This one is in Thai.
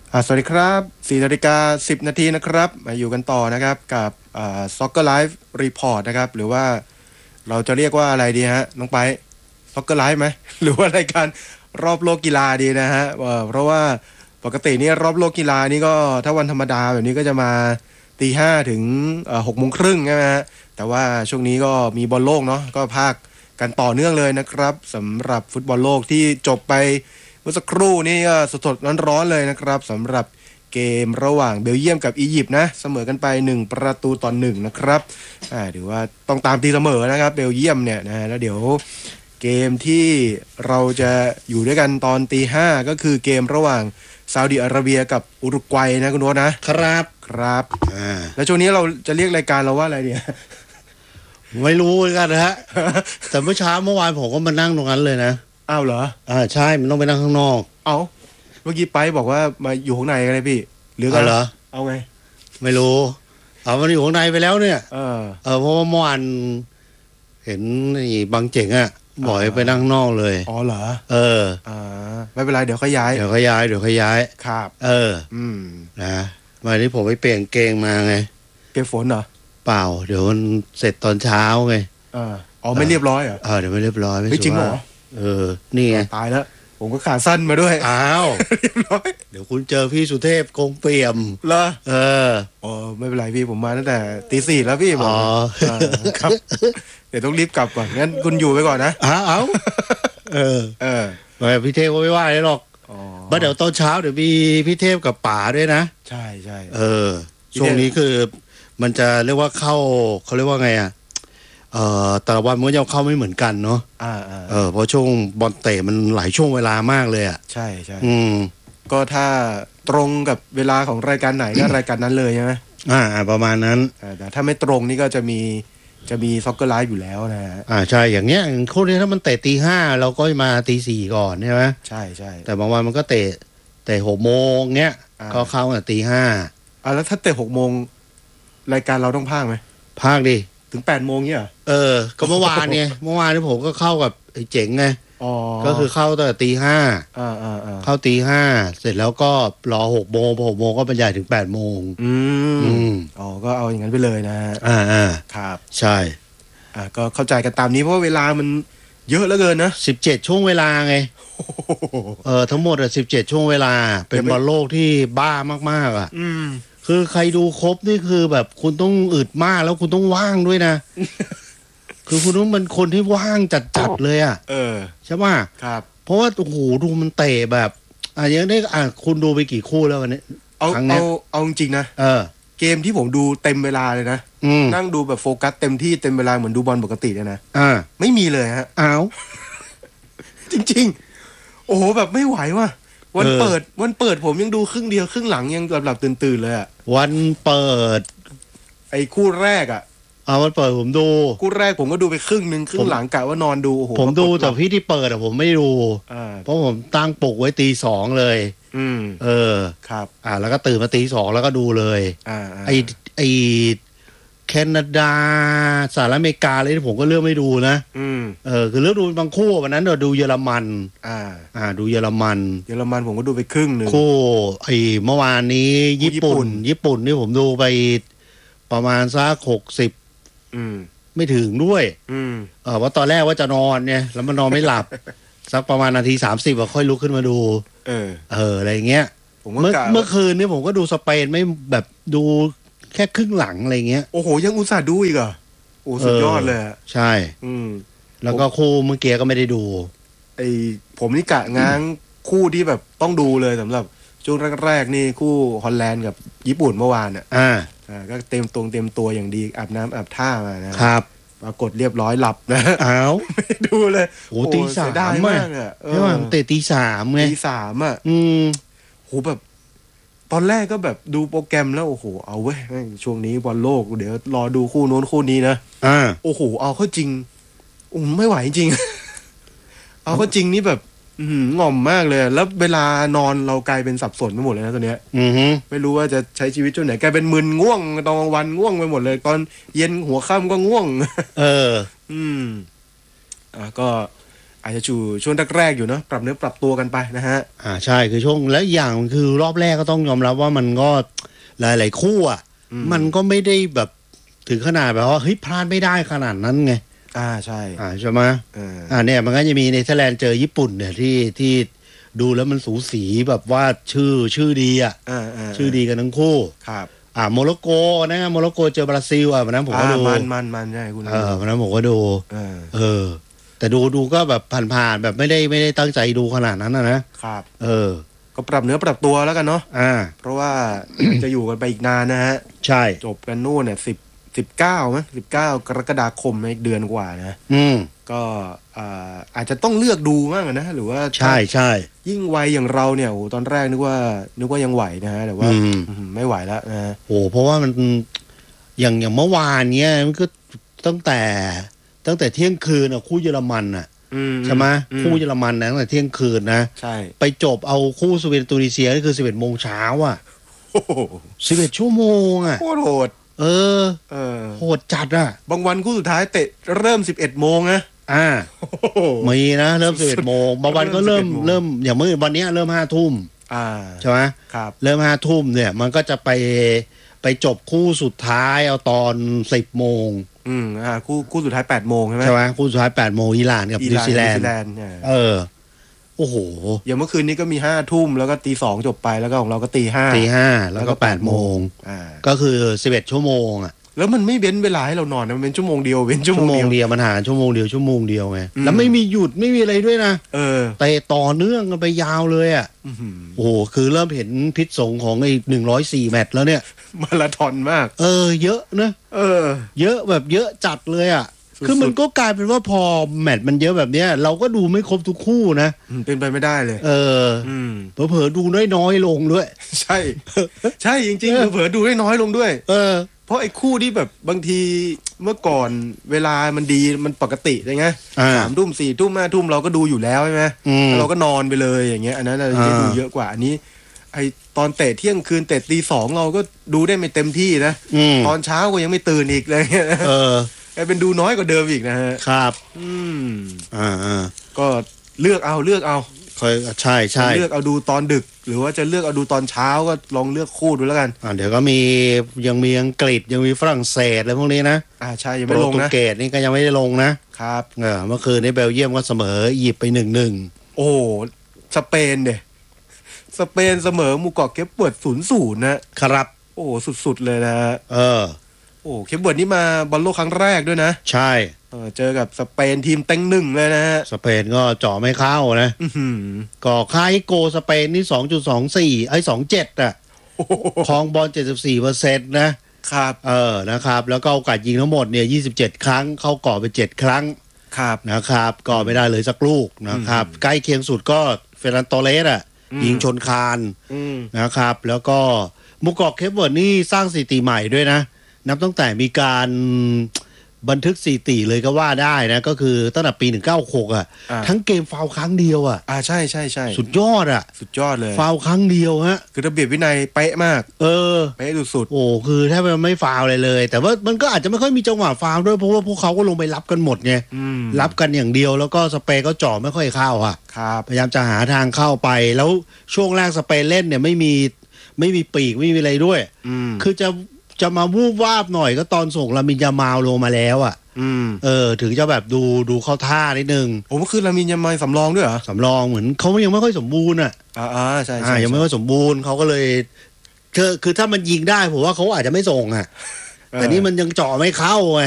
สวัสดีครับ4:10 นาทีนะครับมาอยู่กันต่อนะครับกับSoccer Live Report นะครับหรือว่าเราจะเรียกว่าอะไรดีฮะน้องไป Soccer Live ไหม หรือว่ารายการรอบโลกกีฬาดีนะฮะเพราะว่าปกตินี่รอบโลกกีฬานี่ก็ถ้าวันธรรมดาแบบนี้ก็จะมา5:00 นถึง6:30 นใช่ไหมฮะแต่ว่าช่วงนี้ก็มีบอลโลกเนาะก็พากกันต่อเนื่องเลยนะครับสำหรับฟุตบอลโลกที่จบไปเมื่อสักครู่นี่ก็สดๆร้อนๆเลยนะครับสำหรับเกมระหว่างเบลเยียมกับอียิปต์นะเสมอกันไป1-1นะครับเดี๋ยวว่าต้องตามตีเสมอนะครับเบลเยียมเนี่ยนะแล้วเดี๋ยวเกมที่เราจะอยู่ด้วยกันตอน5:00 นก็คือเกมระหว่างซาอุดิอาระเบียกับอุรุกวัยนะคุณโน้ตนะครับครับแล้วช่วงนี้เราจะเรียกรายการเราว่าอะไรเนี่ยไม่รู้เหมือนกันนะฮะ แต่เมื่อวานผมก็มานั่งตรงนั้นเลยนะอ้าวเหรอใช่มันต้องไปนั่งข้างนอกเมื่อกี้ไปบอกว่ามาอยู่ข้างในกันเลยพี่หรือกันเหรอเอาไงไม่รู้มันอยู่ข้างในไปแล้วเนี่ยเพราะว่าเมื่อวานเห็นบางเจ๋งบอกให้ไปนั่งข้างนอกเลยเหรอไม่เป็นไรเดี๋ยวเขาย้ายครับนะมาที่ผมไปเปลี่ยนเกงมาไงเปียกฝนเหรอเปล่าเดี๋ยวมันเสร็จตอนเช้าไงไม่เรียบร้อยเหรอเดี๋ยวไม่เรียบร้อยไม่จริงเหรอนี่ไงตายแล้วผมก็ขาสั้นมาด้วยเรียบร้อยเดี๋ยวคุณเจอพี่สุเทพคงเปี่ยมเหรอไม่เป็นไรพี่ผมมาตั้งแต่ตี4แล้วพี่บอกครับเดี๋ยวต้องรีบกลับก่อนงั้นคุณอยู่ไปก่อนนะไม่พี่เทพก็ไม่ว่าเลยหรอกเดี๋ยวตอนเช้าเดี๋ยวมีพี่เทพกับป๋าด้วยนะใช่ช่วงนี้คือมันจะเรียกว่าเข้าเขาเรียกว่าไงแต่ละวันมันก็จะเข้าไม่เหมือนกันเนาะเพราะช่วงบอลเตะมันหลายช่วงเวลามากเลยใช่ก็ถ้าตรงกับเวลาของรายการไหนก็รายการนั้นเลยใช่ไหมประมาณนั้นแต่ถ้าไม่ตรงนี่ก็จะมีซ็อกเกอร์ไลฟ์อยู่แล้วนะใช่อย่างเงี้ยคู่นี้ถ้ามันเตะ5:00 เราก็มา4:00 ก่อนใช่ไหมใช่แต่บางวันมันก็เตะ6:00 เงี้ยก็เข้าตั้งแต่5:00 แล้วถ้าเตะ6:00 รายการเราต้องพากไหมพากดิถึง8:00เนี่ยก็เมื่อวานไงเมื่อวานที่ผมก็เข้ากับไอ้เจ๋งไงก็คือเข้าตั้งแต่5:00เข้า5:00เสร็จแล้วก็รอ6:00พอ6:00ก็บรรยายถึง8:00 ก็เอาอย่างนั้นไปเลยนะครับใช่ก็เข้าใจกันตามนี้เพราะเวลามันเยอะเหลือเกินนะ 17ช่วงเวลาไงทั้งหมด17ช่วงเวลาเป็นบอลโลกที่บ้ามากๆคือใครดูครบนี่คือแบบคุณต้องอึดมากแล้วคุณต้องว่างด้วยนะ คือคุณต้องเป็นคนที่ว่างจัดๆเลยใช่ป่ะครับเพราะว่าโอ้โหดูมันเตะแบบอย่างนี้คุณดูไปกี่คู่แล้ววันนี้เอาจริงๆนะเกมที่ผมดูเต็มเวลาเลยนะนั่งดูแบบโฟกัสเต็มที่เต็มเวลาเหมือนดูบอลปกติเลยนะไม่มีเลยฮะจริงๆโอ้โหแบบไม่ไหวว่ะวันเปิดผมยังดูครึ่งเดียวครึ่งหลังยังหลับตื่นเลยวันเปิดไอ้คู่แรกวันเปิดผมดูคู่แรกผมก็ดูไปครึ่งนึงครึ่งหลังกะว่านอนดูโอ้โหผมดูแต่พี่ที่เปิดผมไม่ดูเพราะผมตั้งปลุกไว้2:00เลยครับแล้วก็ตื่นมา2:00แล้วก็ดูเลยไอแคนาดาสหรัฐอเมริกาอะไรที่ผมก็เลือกไม่ดูนะคือเลือกดูบางคู่วันนั้นเราดูเยอรมันดูเยอรมันผมก็ดูไปครึ่งนึงคู่เมื่อวานนี้ญี่ปุ่นนี่ผมดูไปประมาณสัก60ไม่ถึงด้วยเพราะตอนแรกว่าจะนอนเนี่ยแล้วมันนอนไม่หลับ สักประมาณนาที30ค่อยลุกขึ้นมาดูอะไรเงี้ยเมื่อคืนนี้ผมก็ดูสเปนไม่แบบดูแค่ครึ่งหลังอะไรเงี้ยโอ้โหยังอุตส่าห์ดูอีกโอ้สุดยอดเลยใช่แล้วก็คู่เมื่อกี้ก็ไม่ได้ดูผมนี่กะง้างคู่ที่แบบต้องดูเลยสำหรับช่วงแรกๆนี่คู่ฮอลแลนด์กับญี่ปุ่นเมื่อวานก็เต็มตัวอย่างดีอาบน้ำอาบท่ามานะครับปรากฏเรียบร้อยหลับนะไม่ดูเลยโอ้ตี 3 มากใช่ป่ะเตะ3:00ไง 3โหแบบตอนแรกก็แบบดูโปรแกรมแล้วโอ้โหเอาเว้ยช่วงนี้บอลโลกเดี๋ยวรอดูคู่โน้นคู่นี้นะโอ้โหเอาเข้าจริงไม่ไหวจริง เอาเข้าจริงนี่แบบง่อมมากเลยแล้วเวลานอนเรากลายเป็นสับสนไปหมดเลยนะตอนเนี้ยไม่รู้ว่าจะใช้ชีวิตช่วงไหนกลายเป็นมึนง่วงตอนกลางวันง่วงไปหมดเลยตอนเย็นหัวค่ำก็ง่วงก็อาจจะช่วงแรกๆอยู่เนาะปรับเนื้อปรับตัวกันไปนะฮะใช่คือช่วงแล้วอย่างคือรอบแรกก็ต้องยอมรับว่ามันก็หลายๆคู่อ่ะมันก็ไม่ได้แบบถึงขนาดแบบว่าเฮ้ยพลาดไม่ได้ขนาดนั้นไงใช่ใช่ไหมเนี่ยมันก็จะมีเนเธอร์แลนด์เจอญี่ปุ่นเนี่ยที่ดูแล้วมันสูสีแบบว่าชื่อดีอ่ะชื่อดีกันทั้งคู่ครับโมร็อกโกนะโมร็อกโกเจอบราซิลวันนั้นผมก็ดูมันใช่คุณวันนั้นผมก็ดูแต่ดูก็แบบผ่านๆแบบไม่ได้ตั้งใจดูขนาดนั้นนะครับก็ปรับเนื้อปรับตัวแล้วกันเนาะเพราะว่าจะอยู่กันไปอีกนานนะฮะใช่จบกันนู่นเนี่ย19มั้ย19กรกฎาคมอีกเดือนกว่านะก็อาจจะต้องเลือกดูมากนะหรือว่าใช่ยิ่งวัยอย่างเราเนี่ยโอ้ตอนแรกนึกว่ายังไหวนะฮะแต่ว่าไม่ไหวแล้วนะโอ้เพราะว่ามันอย่างเมื่อวานเนี้ยมันก็ตั้งแต่เที่ยงคืนคู่เยอรมันใช่ไหมคู่เยอรมันตั้งแต่เที่ยงคืนนะใช่ไปจบเอาคู่สวีเดนตูนิเซียนี่คือ 11 โมงเช้า11 ชั่วโมงโคตรโหดโหดจัดบางวันคู่สุดท้ายเตะเริ่ม 11 โมงนะมีนะเริ่ม 11 โมงบางวันก็เริ่มอย่างเมื่อวันนี้เริ่ม 5 ทุ่มใช่ไหมครับเริ่ม 5 ทุ่มเนี่ยมันก็จะไปจบคู่สุดท้ายเอาตอน 10 โมงคู่สุดท้าย 8 โมงใช่ไหมคู่สุดท้าย 8 โมงอิหร่านกับนิวซีแลนด์โอ้โหอย่างเมื่อคืนนี้ก็มี 5 ทุ่มแล้วก็ตี 2จบไปแล้วก็ของเราก็ตี 5แล้วก็ 8 โมงก็คือ 11 ชั่วโมงแล้วมันไม่เว้นเวลาให้เรานอนนะมันเป็นชั่วโมงเดียวเว้นชั่วโมงเดียวมันหาชั่วโมงเดียวไงแล้วไม่มีหยุดไม่มีอะไรด้วยนะแต่ต่อเนื่องกันไปยาวเลยโอ้โหคือเริ่มเห็นพิษสงของไอ้104 แมตช์แล้วเนี่ยมาราธอนมากเยอะนะเยอะแบบเยอะจัดเลยคือมันก็กลายเป็นว่าพอแมตช์มันเยอะแบบเนี้ยเราก็ดูไม่ครบทุกคู่นะเป็นไปไม่ได้เลยเผลอๆดูน้อยลงด้วยใช่จริงๆเผลอๆดูได้น้อยลงด้วยเพราะไอ้คู่ที่แบบบางทีเมื่อก่อนเวลามันดีมันปกติใช่ไหม3 ทุ่ม 4 ทุ่ม 5 ทุ่มเราก็ดูอยู่แล้วใช่ไหมเราก็นอนไปเลยอย่างเงี้ยอันนั้นเราจะดูเยอะกว่าอันนี้ไอตอนเตะเที่ยงคืนเตะตี 2เราก็ดูได้ไม่เต็มที่นะตอนเช้าก็ยังไม่ตื่นอีกเลยกลายเป็นดูน้อยกว่าเดิมอีกนะฮะครับก็เลือกเอาใช่เลือกเอาดูตอนดึกหรือว่าจะเลือกเอาดูตอนเช้าก็ลองเลือกคู่ดูแล้วกันเดี๋ยวก็ยังมีอังกฤษยังมีฝรั่งเศสอะไรพวกนี้นะใช่ยังไม่ลงนะโปรตุเกสนี่ก็ยังไม่ได้ลงนะครับเมื่อคืนนี้เบลเยียมก็เสมออียิปต์ไป 1-1 โอ้สเปนสเปนเสมอหมู่เกาะเคปเวิร์ด 0-0 นะครับโอ้สุดๆเลยนะโอ้เคปเวิร์ดนี่มาบอลโลกครั้งแรกด้วยนะใช่เจอกับสเปนทีมเต็งหนึ่งเลยนะฮะสเปนก็เจาะไม่เข้านะก็ค่าโกสเปนนี่ 2.24 27ครองบอล 74% นะครับนะครับแล้วก็โอกาสยิงทั้งหมดเนี่ย27 ครั้งเข้ากรอบไป7 ครั้งครับนะครับก็ไม่ได้เลยสักลูกนะครับใกล้เคียงสุดก็เฟรนันโตเลสยิงชนคานนะครับแล้วก็หมู่เกาะเคปเวิร์ดนี่สร้างสถิติใหม่ด้วยนะนับตั้งแต่มีการบันทึกสถิติเลยก็ว่าได้นะก็คือตั้งแต่ปี1996ทั้งเกมฟาวล์ครั้งเดียวใช่สุดยอดสุดยอดเลยฟาวล์ครั้งเดียวคือระเบียบวินัยเป๊ะมากเป๊ะสุดๆโอ้คือแทบไม่ฟาวล์เลยแต่ว่ามันก็อาจจะไม่ค่อยมีจังหวะฟาวล์ด้วยเพราะว่าพวกเขาก็ลงไปรับกันหมดไงรับกันอย่างเดียวแล้วก็สเปนก็จ่อไม่ค่อยเข้าครับพยายามจะหาทางเข้าไปแล้วช่วงแรกสเปนเล่นเนี่ยไม่มีปีกไม่มีอะไรด้วยคือจะมาวูบวาบหน่อยก็ตอนส่งลามินยามาลลงมาแล้วถึงจะแบบดูเข้าท่านิดนึงผมก็คือลามินยามาสำรองด้วยเหรอสำรองเหมือนเขายังไม่ค่อยสมบูรณ์ใช่ยังไม่ค่อยสมบูรณ์เขาก็เลยคือถ้ามันยิงได้ผมว่าเขาอาจจะไม่ส่งแต่นี่มันยังเจาะไม่เข้าไง